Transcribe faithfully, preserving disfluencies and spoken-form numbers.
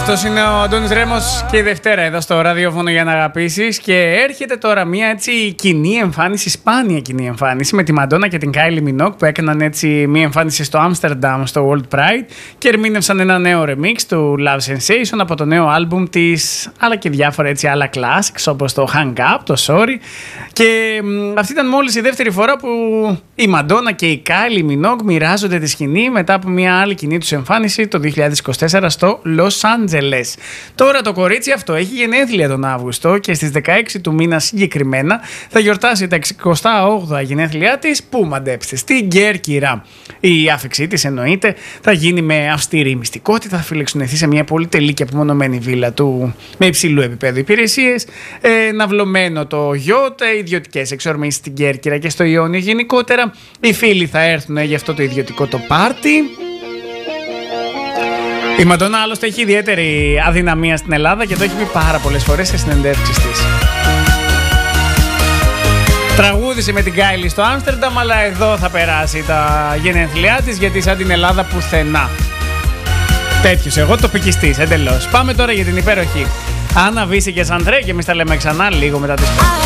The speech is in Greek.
Αυτός είναι ο Αντώνης Ρέμος και η Δευτέρα εδώ στο ραδιόφωνο για να αγαπήσεις. Και έρχεται τώρα μια έτσι κοινή εμφάνιση, σπάνια κοινή εμφάνιση, με τη Μαντόνα και την Κάιλι Μινόγκ που έκαναν έτσι μια εμφάνιση στο Άμστερνταμ στο World Pride και ερμήνευσαν ένα νέο remix του Love Sensation από το νέο άλμπουμ της, αλλά και διάφορα έτσι άλλα classics όπως το Hang Up, το Sorry. Και μ, αυτή ήταν μόλις η δεύτερη φορά που η Μαντόνα και η Κάιλι Μινόγκ μοιράζονται τη σκηνή μετά από μια άλλη κοινή τους εμφάνιση το δύο χιλιάδες είκοσι τέσσερα στο Los Angeles. Τώρα το κορίτσι αυτό έχει γενέθλια τον Αύγουστο και στις δεκαέξι του μήνα συγκεκριμένα θα γιορτάσει τα εξηκοστά όγδοα γενέθλιά της. Πού μαντέψτε, στην Κέρκυρα. Η άφηξή της εννοείται θα γίνει με αυστηρή μυστικότητα, θα φιλεξονηθεί σε μια πολυτελή και απομονωμένη βίλα του με υψηλού επίπεδου υπηρεσίες, ε, ναυλωμένο το γιότ, ιδιωτικές εξορμήσεις στην Κέρκυρα και στο Ιόνιο γενικότερα. Οι φίλοι θα έρθουν για αυτό το ιδιωτικό το πάρτι. Η Μαντόνα άλλωστε έχει ιδιαίτερη αδυναμία στην Ελλάδα και το έχει πει πάρα πολλές φορές σε συνεντεύξεις της. Τραγούδισε με την Κάιλι στο Άμστερνταμ, αλλά εδώ θα περάσει τα γενέθλιά της, γιατί σαν την Ελλάδα πουθενά. Τέτοιος εγώ τοπικιστής εντελώς. Πάμε τώρα για την υπέροχη Άννα Βύση και Σαντρέ και εμείς τα λέμε ξανά λίγο μετά τις